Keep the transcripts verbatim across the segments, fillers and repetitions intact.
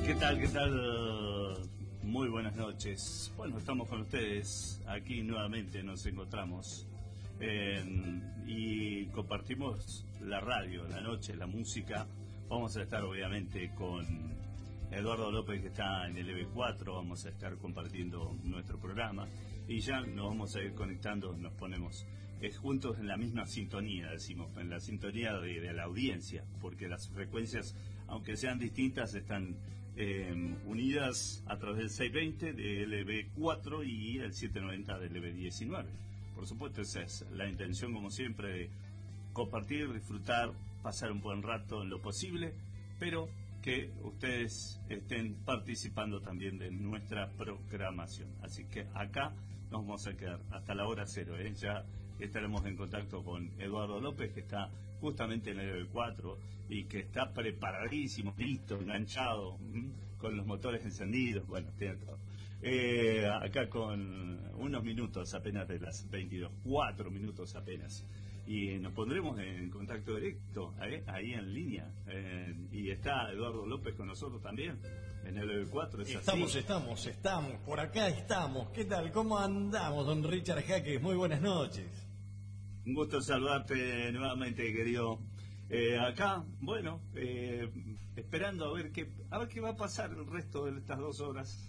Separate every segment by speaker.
Speaker 1: ¿Qué tal? ¿Qué tal? Muy buenas noches. Bueno, estamos con ustedes. Aquí nuevamente nos encontramos eh, y compartimos la radio, la noche, la música. Vamos a estar obviamente con Eduardo López, que está en el E B cuatro. Vamos a estar compartiendo nuestro programa y ya nos vamos a ir conectando. Nos ponemos eh, juntos en la misma sintonía, decimos, en la sintonía de, de la audiencia, porque las frecuencias, aunque sean distintas, están eh, unidas a través del seiscientos veinte del E B cuatro y el setecientos noventa del E B diecinueve. Por supuesto, esa es la intención, como siempre, de compartir, disfrutar, pasar un buen rato en lo posible, pero que ustedes estén participando también de nuestra programación. Así que acá nos vamos a quedar hasta la hora cero, ¿eh? Ya estaremos en contacto con Eduardo López, que está justamente en el E B cuatro y que está preparadísimo, listo, enganchado, ¿m? con los motores encendidos. Bueno, tiene todo. Eh, acá con unos minutos apenas de las veintidós, cuatro minutos apenas. Y nos pondremos en contacto directo, ¿eh? Ahí en línea. Eh, y está Eduardo López con nosotros también, en el E B cuatro. ¿Es
Speaker 2: estamos,
Speaker 1: así?
Speaker 2: estamos, estamos, por acá estamos. ¿Qué tal? ¿Cómo andamos, don Richard Jaques? Muy buenas noches.
Speaker 1: Un gusto saludarte nuevamente, querido. Eh, acá, bueno, eh, esperando a ver qué, a ver qué va a pasar el resto de estas dos horas.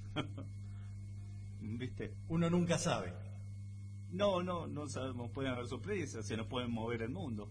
Speaker 1: ¿Viste?
Speaker 2: Uno nunca sabe.
Speaker 1: No, no, no sabemos, pueden haber sorpresas, se nos puede mover el mundo.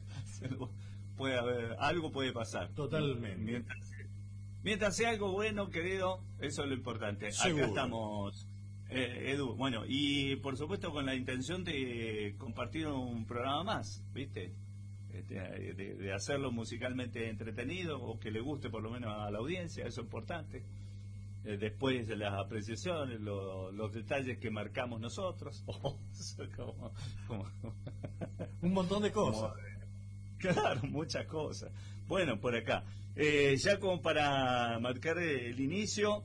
Speaker 1: Puede haber, algo puede pasar.
Speaker 2: Totalmente.
Speaker 1: Mientras, mientras sea algo bueno, querido, eso es lo importante.
Speaker 2: Seguro.
Speaker 1: Acá estamos, eh, Edu. Bueno, y por supuesto con la intención de compartir un programa más, ¿viste? Este, de, de hacerlo musicalmente entretenido, o que le guste por lo menos a la audiencia, eso es importante. Eh, después de las apreciaciones, lo, los detalles que marcamos nosotros. Oh, como, como,
Speaker 2: un montón de cosas.
Speaker 1: Como, claro, muchas cosas. Bueno, por acá. Eh, ya como para marcar el inicio,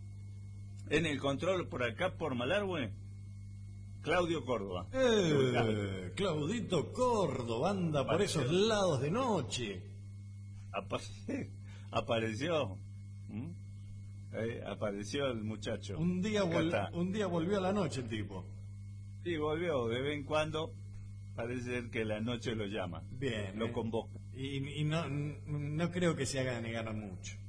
Speaker 1: en el control por acá, por Malargüe, Claudio Córdoba.
Speaker 2: Eh, Claudito Córdoba anda por
Speaker 1: Apareció.
Speaker 2: esos lados de noche.
Speaker 1: Apare- apareció. ¿Mm? Eh, apareció el muchacho.
Speaker 2: Un día,
Speaker 1: Acá
Speaker 2: vol-
Speaker 1: está.
Speaker 2: un día volvió a la noche el tipo.
Speaker 1: Sí, volvió. De vez en cuando parece ser que la noche lo llama.
Speaker 2: Bien.
Speaker 1: Lo
Speaker 2: eh.
Speaker 1: convoca.
Speaker 2: Y, y no, no creo que se haga negar mucho.